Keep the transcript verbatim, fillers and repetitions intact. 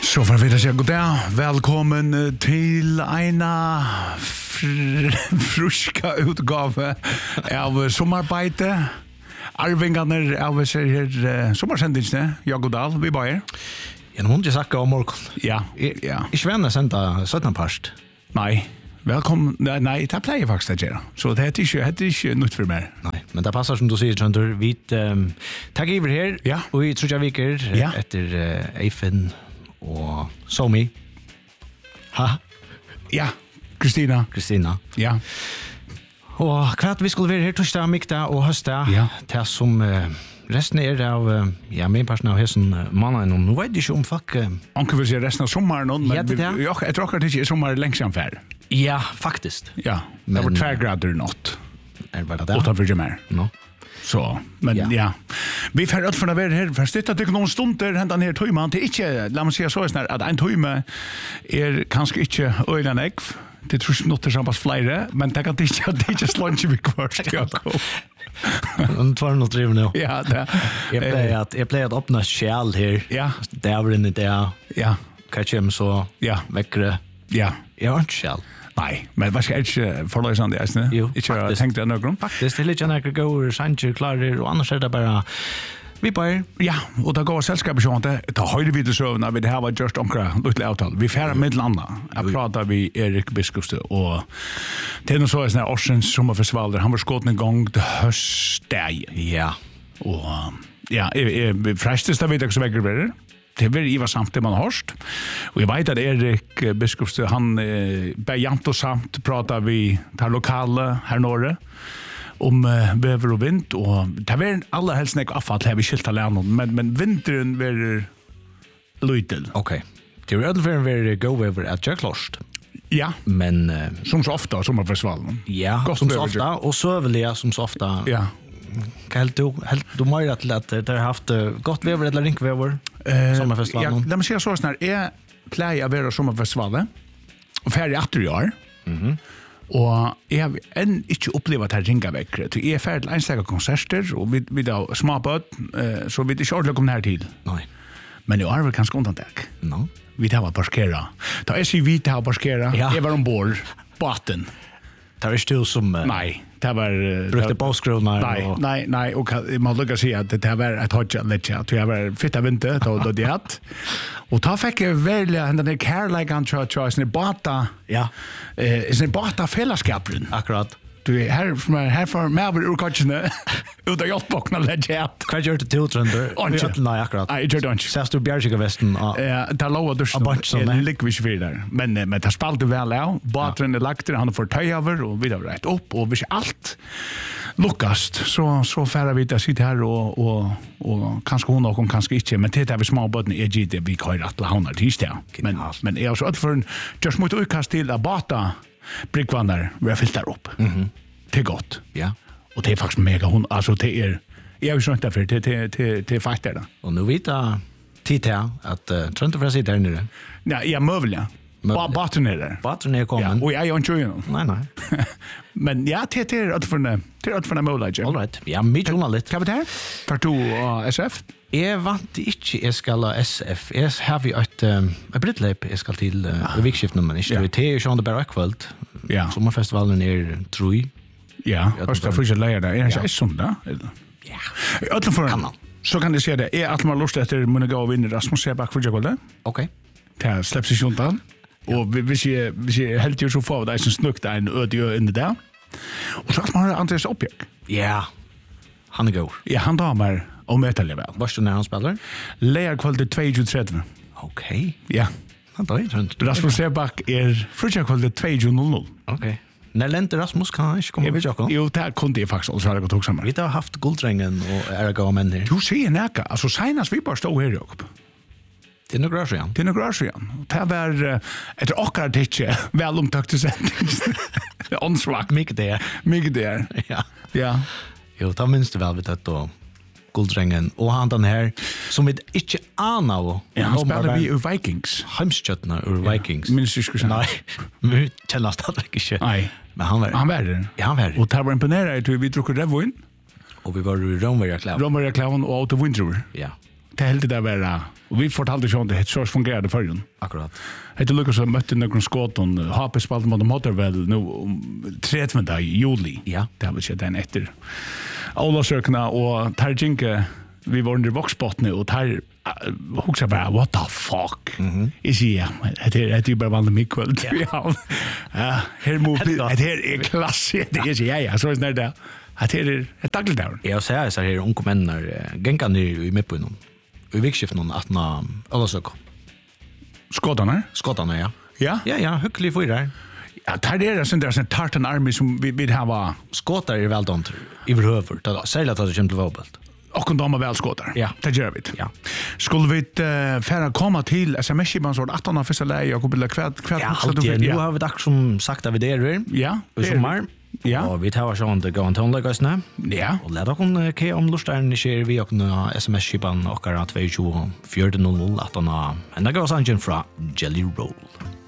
Så får vi da si god dag. Velkommen til ena fr fruska utgave av sommarbeite. Arvingarna av ser her sommarsendingsne. Ja, god dag, vi bare. Ja, nå må jeg snakke om morgen. Ja, ja. Ikke venner senda syttende parst. Nei, velkommen. Nei, nei, det pleier faktisk å gjøre. Så det er ikke, det er ikke nytt for meg. Nei, men det passer som du sier, Trønder. Vi um, takk iver her, ja. Og vi tror jeg viker ja. etter uh, Eifen og Somi. Ha? Ja, Kristina. Kristina. Ja. Og hva vi skulle være her torsdag, mikdag og høstdag. Ja. Det som uh, resten er av, uh, ja, min person av hessen uh, mannen. Nå vet jeg ikke om folk... Uh, Anker vil si resten av sommaren, men ja, det er det. Jeg tror akkurat ikke er sommer lengst igjen fær. Ja, faktisk. Ja, det men, var tvær grader nått. Er det bare det? Utanfor Jammer. No. Så, men ja. ja. Vi får alt for å være her, for støtte til noen stunder hentan her tøyman. Det er ikke, la meg si så snart, at en tøyme er kanskje ikke øyne egg. Det tror ikke noe til samme flere, men det kan ikke, det er ikke slunge vi kvart, Jakob. Nu tar du något driv nu. Ja, det. Jag pleier att jag pleier att öppna skjäl här. Ja. Där inne där. Ja. Kanske så. Ja. Väckre. Ja. Jag har inte skjäl. Nej, men vad ska jag inte förlösande är det? Jo, inte jag tänkte någon. Faktiskt det är lite när jag går Sanchez klarar och annars är det bara vi bara ja, och det går sällskapet så inte ta höjde vi det så när vi det här var just omkring lite avtal. Vi färra med landa. Jag pratar vi Erik Biskopstö och det är nog så att när Orsens sommarfestival han var skåten en gång det höstdag. Ja. Och ja, är frästest vet jag så väger det. Det är väl samt det man hörst. Och jag vet att Erik Biskopstö han eh, bejant och samt pratar vi tar lokala här norra om uh, väver och vind och det var alla helst nek avfall här vi skilta lärnon men men vintern var lite. Okej. Det är väl very go over at Jacklost. Ja, men uh, som så ofta som festivalen. Ja, som så ofta och sövliga som så ofta. Ja. Helt du helt du mer att att det har haft gott väver eller rinkväver uh, sommarfestivalen. Ja, det man ser så snart är play av vara sommarfestivalen och färdig efter i år. Mhm. Og jeg har enn ikke opplevd at jeg ringer vekk. Jeg er ferdig til enstaka konserter, og vi, vi da småbød, uh, så vi er ikke ordentlig kommet her til. Nei. Men jeg har vel kanskje undantek. No. Vi tar var parkera. Da jeg sier vi tar var parkera, ja. jeg var ombord, båten. Det var ikke du som... Uh, nei, det var... Uh, brukte båtskronar nei, og... Nei, nei, og jeg må lukke å si at det var et hodja litt, at jeg var fyrt av vinter, da det hatt. Og da fikk jeg veldig denne kærleikene, tror jeg, tror jeg, sånne båta, ja. eh, sånne båta fellesskaperen. Akkurat. Du er her, her for meg over ur katsjene, ut av hjelpbokna legge hatt. Hva gjør du til Trønder? Ikke. Nei, akkurat. Nei, jeg gjør det ikke. Sest du Bjergjegavesten? Ja, det er lov å dusjen. Det ligger vi ikke for der. Men, men det spalte vel av. Bateren er lagt der, han har fått tøy over, og vi har rett opp, og hvis alt lukkast, så, så færre vi der sitter her, og, og, og kanskje hun og hun kanskje ikke, men til det er vi små bøtene, jeg gitt det, vi kan rett til havner tidsdag. Men, men jeg har også for en just mot utkast til at bata bryggvannar vi har fyllt der opp. Mhm. Det är gott. Ja. Och det är faktiskt mega hon alltså det är jag vill inte för det det det det faktiskt det. Och nu vet jag tid här att uh, Trønder för sig där nere. Nej, jag möjligen. Bara botten är där. Botten är kommen. Ja, och jag är inte ju. Nej, nej. Men ja, det det är att för det det är att för det möjligt. All right. Ja, mycket underligt. Kan vi det? För du och S F? Jeg vant ikke jeg skal ha S F. Jeg har vi et, um, et brittleip jeg skal til uh, i vikskiften, men ikke. Det er jo sånn det bare akvalt. Ja. Sommerfestivalen er troi. Ja, och ska få lära det. Är det sånt då? Ja. Alla för så kan det se det. Är att man lust efter mun gå och vinna Rasmus Sebak för jag. Okej. Det släpps sig undan. Och vi vi ser vi ser helt ju så för det är så snukt en öde in det där. Och så att man har Andreas Uppjäck. Ja. Han är god. Ja, han damer och metalliga väl. Varst du när han spelar? Lear kvalitet två trettio. Okej. Ja. Han tar inte runt. Rasmus Sebak är frutja kvalitet två noll noll. Okej. När Lente Rasmus kan han inte komma vid Jakob? Jo, det kunde jag faktiskt också ha gått också med. Vi har haft Gulddrängen och Erga män här. Du ser näka, alltså senast vi bara stod här Jakob. Det är nog grörs igen. Det är nog grörs igen. Det var ett åkare tidsje väl omtakt sändning. Ånsvakt. Mycket det. Mycket det. Ja. Ja. Jo, ta minst väl vid det då. Gulddrängen och han den här som vi inte anar. Ja, han spelar vi ur Vikings. Hemskjötna ur Vikings. Ja, minns du skulle säga. Nej, vi känner stadig inte. Nej. Men han var Han var det. Ja, han var det. Och det var imponerande att vi drog revvin. Och vi var i Romverja-klaven. Romverja-klaven och Auto Winter. Ja. det helt det vara. Och vi fortalte ju om det så fungerade förrän. Akkurat. Det Lucas som mötte några skott och H P spelade mot Motherwell nu trettonde juli. Ja. Det var ju den efter. Alla sökna och Tarjinke vi var under voxbotten och tar hugsa bara what the fuck. Mhm. Is ja, det är det bara vanligt mikväll. Ja. Ja, här move det här är klass. Det är ja ja, så är det där. Att det är ett dagligt där. Jag säger så här unga män när gänga ner i med på någon. Vi vikskift någon att na alla så. Skottarna? Skottarna ja. Ja. Ja ja, hyggligt för där. Ja, det är sån där sån tartan army som vi vill ha. Skottar är väl dant i över. Det säger att det kommer till våbelt. Och de har väl skottar. Ja. Det gör vi. Ja. Skulle vi uh, färra komma till S M S-kiban så att han första läge och bli kvärt kvärt ja, också det. Nu har vi dags som sagt att vi det är. Ja. I sommar. Ja. Och vi tar sånt det går inte hon lägga snä. Ja. Och låt oss ke om lustar sker vi och nå S M S-kiban och kan att vi ju fjärde noll noll att han. And det går sånt från Jelly Roll.